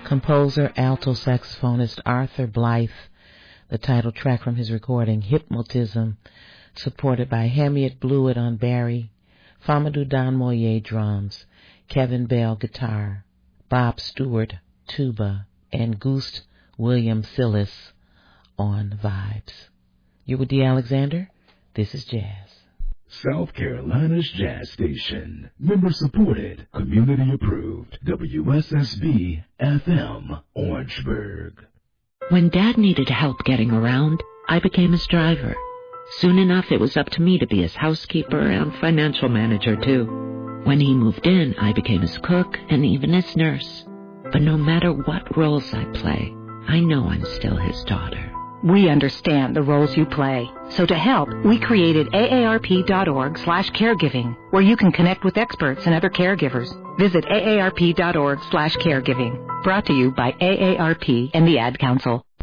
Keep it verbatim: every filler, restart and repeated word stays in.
Composer, alto saxophonist Arthur Blythe, the title track from his recording Hypnotism, supported by Hamiet Blewett on bari, Famadou Don Moyer drums, Kevin Bell guitar, Bob Stewart tuba, and Gust William Sillis on vibes. You with Dee Alexander? This is Jazz. South Carolina's Jazz Station. Member supported, community approved. W S S B F M, Orangeburg. When Dad needed help getting around, I became his driver. Soon enough, it was up to me to be his housekeeper and financial manager, too. When he moved in, I became his cook and even his nurse. But no matter what roles I play, I know I'm still his daughter. We understand the roles you play. So to help, we created aarp.org slash caregiving, where you can connect with experts and other caregivers. Visit aarp.org slash caregiving. Brought to you by A A R P and the Ad Council.